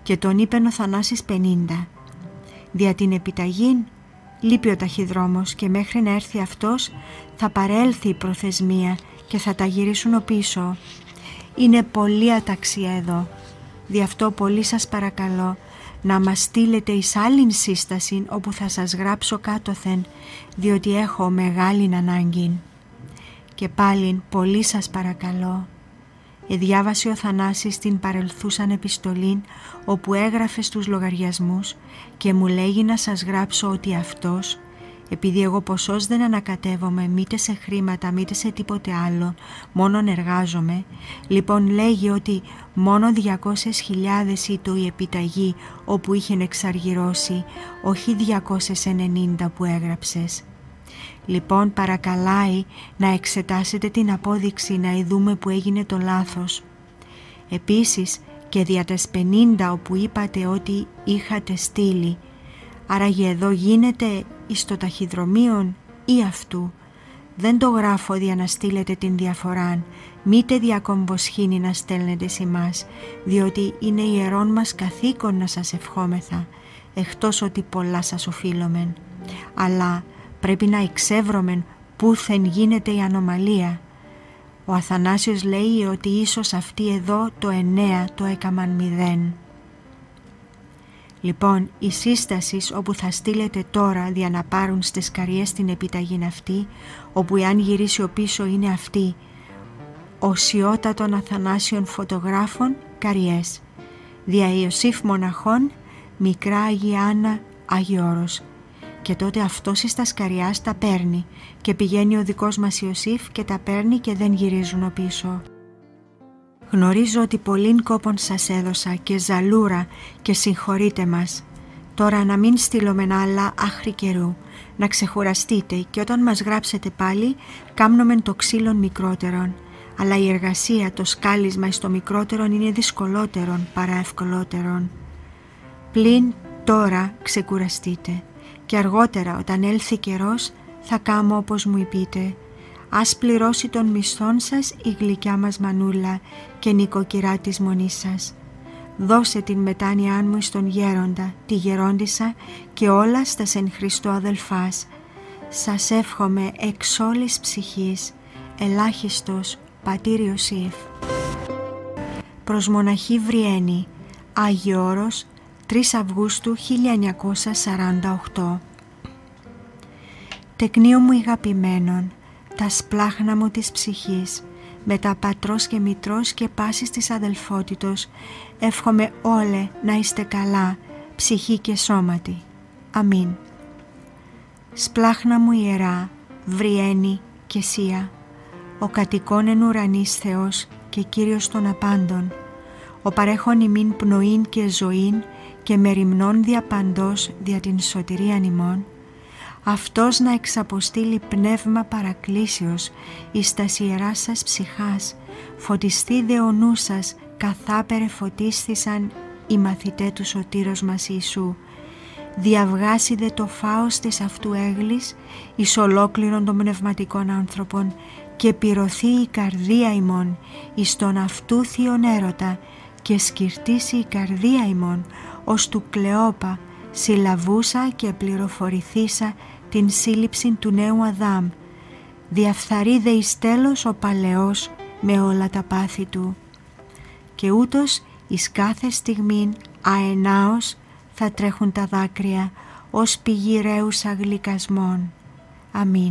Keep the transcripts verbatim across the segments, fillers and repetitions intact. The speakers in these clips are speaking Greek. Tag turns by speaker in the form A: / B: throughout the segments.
A: Και τον είπεν ο Θανάσης πενήντα. Δια την επιταγήν λείπει ο ταχυδρόμος και μέχρι να έρθει αυτός θα παρέλθει η προθεσμία και θα τα γυρίσουν πίσω. Είναι πολύ αταξία εδώ. Δι' αυτό πολύ σας παρακαλώ να μας στείλετε εις άλλην σύσταση όπου θα σας γράψω κάτωθεν, διότι έχω μεγάλην ανάγκην. Και πάλιν πολύ σας παρακαλώ. Εδιάβασε ο Θανάσης την παρελθούσαν επιστολήν όπου έγραφε στους λογαριασμούς και μου λέγει να σας γράψω ότι αυτός, επειδή εγώ ποσός δεν ανακατεύομαι μήτε σε χρήματα μήτε σε τίποτε άλλο, μόνον εργάζομαι, λοιπόν λέγει ότι μόνο διακόσιες χιλιάδες ήτο η επιταγή όπου είχεν εξαργυρώσει, όχι διακόσιες ενενήντα που έγραψες. Λοιπόν παρακαλάει να εξετάσετε την απόδειξη να ειδούμε που έγινε το λάθος. Επίσης και δια τες πενήντα όπου είπατε ότι είχατε στείλει, άραγε εδώ γίνεται εις το ταχυδρομείον ή αυτού. Δεν το γράφω δια να στείλετε την διαφοράν, μήτε διακομβοσχήνη να στέλνετε σε εμάς, διότι είναι ιερόν μας καθήκον να σας ευχόμεθα, εκτός ότι πολλά σας οφείλομεν. Αλλά πρέπει να εξεύρωμεν πούθεν γίνεται η ανομαλία. Ο Αθανάσιος λέει ότι ίσως αυτοί εδώ το εννέα το έκαμαν μηδέν. Λοιπόν, η σύσταση όπου θα στείλετε τώρα δια να πάρουν στις καριές την επιταγήν αυτή, όπου εάν γυρίσει ο πίσω είναι αυτή, οσιότατων Αθανάσιων φωτογράφων καριές, δια Ιωσήφ μοναχών, μικρά Αγία Άννα, Αγιώρος. Και τότε αυτός εις τα σκαριάς τα παίρνει και πηγαίνει ο δικός μας Ιωσήφ και τα παίρνει και δεν γυρίζουν πίσω. Γνωρίζω ότι πολλήν κόπον σας έδωσα και ζαλούρα και συγχωρείτε μας. Τώρα να μην στείλομεν άλλα άχρη καιρού, να ξεχουραστείτε και όταν μας γράψετε πάλι κάμνομεν το ξύλον μικρότερον. Αλλά η εργασία, το σκάλισμα εις το μικρότερον είναι δυσκολότερον παρά ευκολότερον. Πλην τώρα ξεκουραστείτε και αργότερα όταν έλθει καιρός θα κάμω όπως μου είπείτε. Ας πληρώσει τον μισθόν σας η γλυκιά μας μανούλα και νοικοκυρά της μονής σας. Δώσε την μετάνοιά μου στον γέροντα, τη γερόντισσα και όλα στας εν Χριστώ αδελφάς. Σας εύχομαι εξ όλης ψυχής, ελάχιστος πατήρ Ιωσήφ. Προς μοναχή Βριένη, Άγιο Όρος, τρεις Αυγούστου χίλια εννιακόσια σαράντα οκτώ. Τεκνίο μου ηγαπημένον, τα σπλάχνα μου της ψυχής, με τα πατρός και μητρός και πάσης της αδελφότητος, εύχομαι όλε να είστε καλά, ψυχή και σώματι. Αμήν. Σπλάχνα μου ιερά, Βριένη και Σία, ο κατοικών εν ουρανής Θεός και Κύριος των απάντων, ο παρέχων ημίν πνοήν και ζωήν και μεριμνών διαπαντός δια την σωτηρίαν ημών, αυτός να εξαποστείλει πνεύμα παρακλήσεως εις τας ιεράς σας ψυχάς, φωτιστεί δε ο νου σας καθάπερε φωτίστησαν οι μαθητέ του σωτήρος μας Ιησού, διαβγάσει δε το φάος της αυτού έγλης εις ολόκληρον των πνευματικών άνθρωπων και πυρωθεί η καρδία ημών εις τον αυτού θείον έρωτα και σκυρτήσει η καρδία ημών ως του Κλεόπα συλλαβούσα και πληροφορηθήσα την σύλληψη του νέου Αδάμ, διαφθαρεί δε εις τέλος ο παλαιός με όλα τα πάθη του. Και ούτως εις κάθε στιγμήν αενάως θα τρέχουν τα δάκρυα ως πηγή ρέουσα γλυκασμών. Αμήν.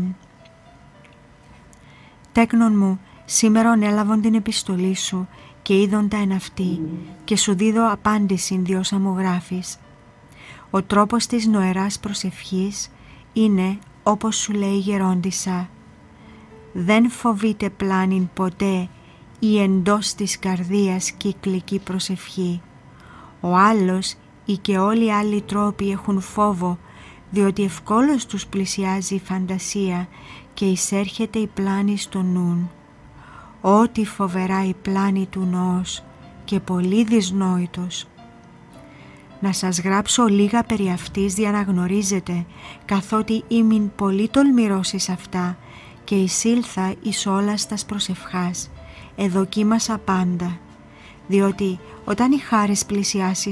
A: Τέκνον μου, σήμερον έλαβον την επιστολή σου και είδον τα εν αυτή και σου δίδω απάντησιν διόσα μου γράφεις. Ο τρόπος της νοεράς προσευχής είναι όπως σου λέει η γερόντισσα. Δεν φοβείται πλάνιν ποτέ η εντός της καρδίας κυκλική προσευχή. Ο άλλος ή και όλοι οι άλλοι τρόποι έχουν φόβο, διότι ευκόλως τους πλησιάζει η φαντασία και εισέρχεται η πλάνη στο νουν. Ό,τι φοβερά η πλάνη του νόος και πολύ δυσνόητος. Να σας γράψω λίγα περί αυτής για να γνωρίζετε, καθότι ήμην πολύ τολμηρός εις αυτά και εισήλθα εις όλας τας προσευχάς, εδοκίμασα πάντα, διότι όταν η χάρις πλησιάσει